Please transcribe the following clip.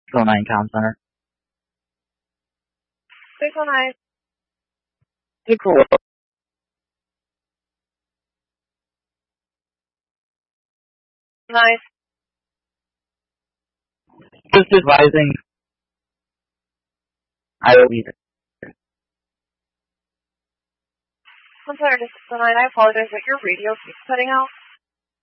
609 Comm Center. 609. Hey, cool. Nice. Just advising I will be there. I'm sorry, 609. I apologize, but your radio keeps cutting out.